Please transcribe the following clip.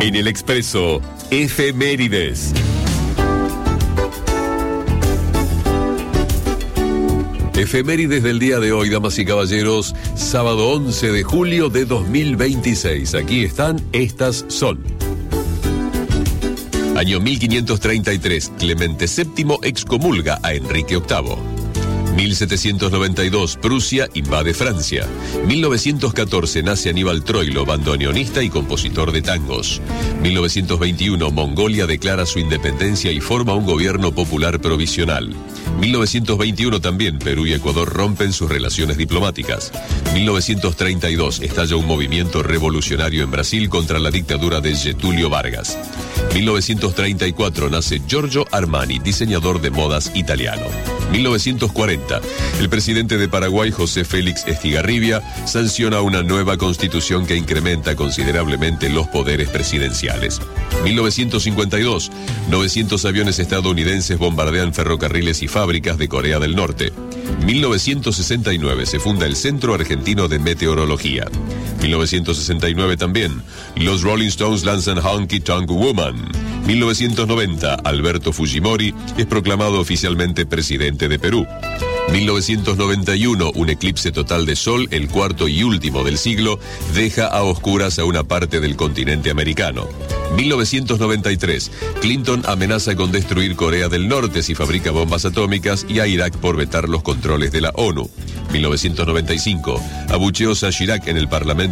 En el Expreso, efemérides. Efemérides del día de hoy, damas y caballeros, sábado 11 de julio de 2026. Aquí están, estas son. Año 1533, Clemente VII excomulga a Enrique VIII. 1792, Prusia invade Francia. 1914, nace Aníbal Troilo, bandoneonista y compositor de tangos. 1921, Mongolia declara su independencia y forma un gobierno popular provisional. 1921 también, Perú y Ecuador rompen sus relaciones diplomáticas. 1932, estalla un movimiento revolucionario en Brasil contra la dictadura de Getúlio Vargas. 1934, nace Giorgio Armani, diseñador de modas italiano. 1940, el presidente de Paraguay, José Félix Estigarribia, sanciona una nueva constitución que incrementa considerablemente los poderes presidenciales. 1952, 900 aviones estadounidenses bombardean ferrocarriles y fábricas de Corea del Norte. 1969, se funda el Centro Argentino de Meteorología. 1969 también, los Rolling Stones lanzan Honky Tonk Woman. 1990, Alberto Fujimori es proclamado oficialmente presidente de Perú. 1991, un eclipse total de sol, el cuarto y último del siglo, deja a oscuras a una parte del continente americano. 1993, Clinton amenaza con destruir Corea del Norte si fabrica bombas atómicas y a Irak por vetar los controles de la ONU. 1995, abucheos a Chirac en el Parlamento